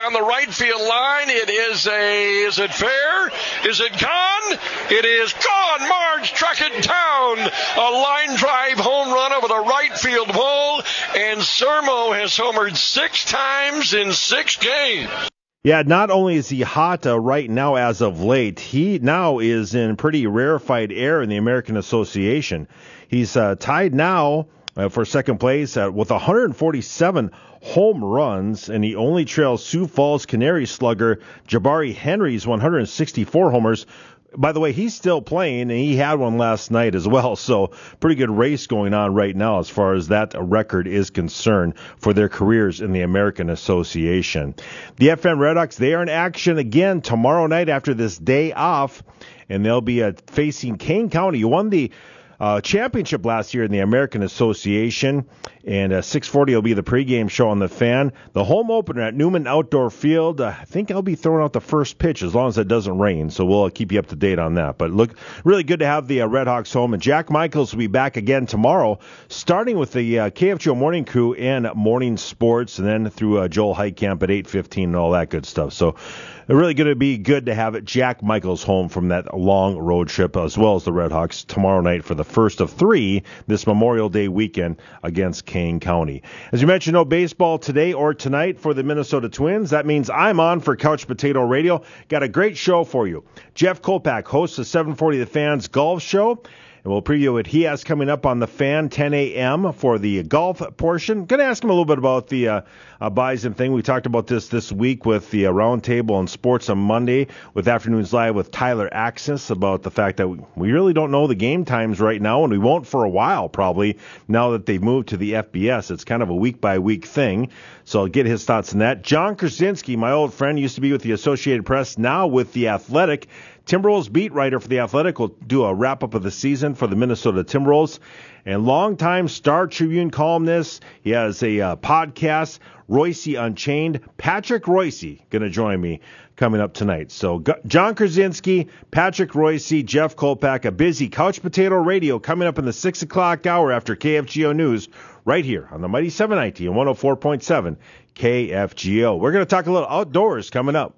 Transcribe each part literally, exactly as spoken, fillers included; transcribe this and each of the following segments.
On the right field line, it is a, is it fair? Is it gone? It is gone. Marge struck it down. A line drive home run over the right field wall, and Sermo has homered six times in six games. Yeah, not only is he hot uh, right now as of late, he now is in pretty rarefied air in the American Association. He's uh, tied now uh, for second place uh, with one hundred forty-seven home runs, and he only trails Sioux Falls Canary slugger Jabari Henry's one hundred sixty-four homers. By the way, he's still playing, and he had one last night as well, so pretty good race going on right now as far as that record is concerned for their careers in the American Association. The F M Redhawks, they are in action again tomorrow night after this day off, and they'll be uh, facing Kane County. You won the Uh, championship last year in the American Association, and uh, six forty will be the pregame show on the Fan. The home opener at Newman Outdoor Field, uh, I think I'll be throwing out the first pitch as long as it doesn't rain, so we'll uh, keep you up to date on that. But look, really good to have the uh, Redhawks home, and Jack Michaels will be back again tomorrow, starting with the uh, K F G O Morning Crew and Morning Sports, and then through uh, Joel Heitkamp at eight fifteen and all that good stuff. So really going to be good to have Jack Michaels home from that long road trip, as well as the Redhawks tomorrow night for the first of three this Memorial Day weekend against Kane County. As you mentioned, no baseball today or tonight for the Minnesota Twins. That means I'm on for Couch Potato Radio. Got a great show for you. Jeff Kolpak hosts the seven forty The Fans Golf Show, and we'll preview what he has coming up on the Fan, ten a.m. for the golf portion. Going to ask him a little bit about the uh, uh, Bison thing. We talked about this this week with the uh, Roundtable on Sports on Monday with Afternoons Live with Tyler Axis about the fact that we really don't know the game times right now, and we won't for a while probably now that they've moved to the F B S. It's kind of a week-by-week thing, so I'll get his thoughts on that. John Krasinski, my old friend, used to be with the Associated Press, now with The Athletic. Timberwolves beat writer for The Athletic will do a wrap-up of the season for the Minnesota Timberwolves. And longtime Star Tribune columnist, he has a uh, podcast, Royce Unchained. Patrick Royce going to join me coming up tonight. So G- John Krasinski, Patrick Royce, Jeff Kolpak, a busy Couch Potato Radio coming up in the six o'clock hour after K F G O News right here on the Mighty seven ninety and one oh four point seven K F G O. We're going to talk a little outdoors coming up.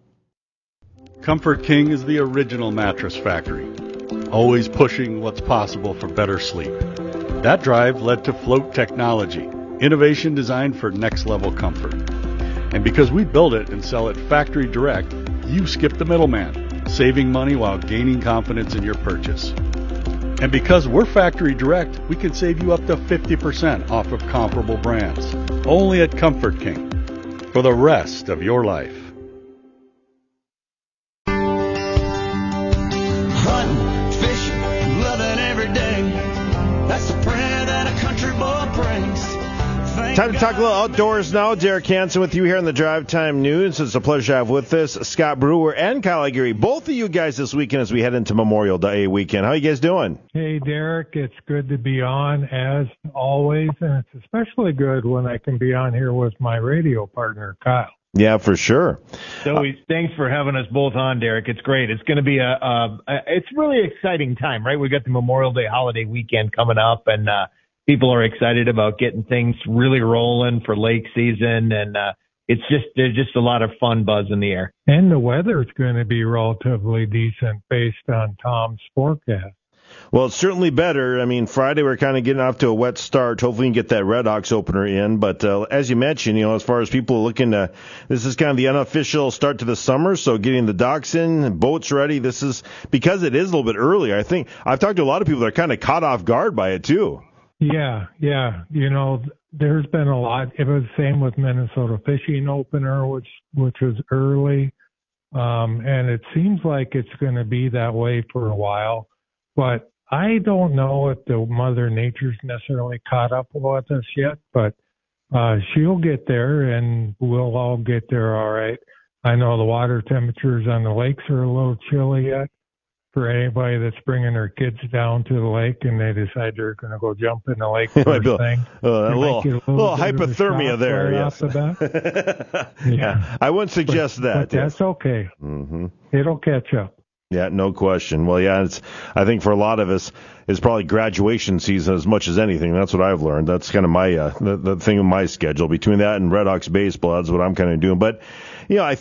Comfort King is the original mattress factory, always pushing what's possible for better sleep. That drive led to Float Technology, innovation designed for next-level comfort. And because we build it and sell it factory direct, you skip the middleman, saving money while gaining confidence in your purchase. And because we're factory direct, we can save you up to fifty percent off of comparable brands, only at Comfort King, for the rest of your life. Time to talk a little outdoors now. Derek Hansen with you here on the Drive Time News. It's a pleasure to have with us Scott Brewer and Kyle Aguirre, both of you guys this weekend as we head into Memorial Day weekend. How you guys doing? Hey, Derek. It's good to be on as always, and it's especially good when I can be on here with my radio partner, Kyle. Yeah, for sure. So uh, thanks for having us both on, Derek. It's great. It's going to be a, a, a it's really exciting time, right? We got the Memorial Day holiday weekend coming up, and uh, people are excited about getting things really rolling for lake season, and uh, it's just there's just a lot of fun buzz in the air. And the weather's going to be relatively decent based on Tom's forecast. Well, it's certainly better. I mean, Friday we're kind of getting off to a wet start. Hopefully we can get that Redhawks opener in. But uh, as you mentioned, you know, as far as people looking to, this is kind of the unofficial start to the summer. So getting the docks in, boats ready. This is because it is a little bit earlier. I think I've talked to a lot of people that are kind of caught off guard by it too. Yeah, yeah. You know, there's been a lot. It was the same with Minnesota Fishing Opener, which which was early. Um, and it seems like it's going to be that way for a while. But I don't know if the Mother Nature's necessarily caught up with us yet, but uh, she'll get there, and we'll all get there all right. I know the water temperatures on the lakes are a little chilly yet for anybody that's bringing their kids down to the lake and they decide they're going to go jump in the lake first thing. Uh, a little, a little, little hypothermia there, right yes. The yeah. yeah, I wouldn't suggest but, that. But yes. that's okay. Mm-hmm. It'll catch up. Yeah, no question. Well, yeah, it's. I think for a lot of us, it's probably graduation season as much as anything. That's what I've learned. That's kind of my uh, the, the thing in my schedule. Between that and Redhawks baseball, that's what I'm kind of doing. But you know, I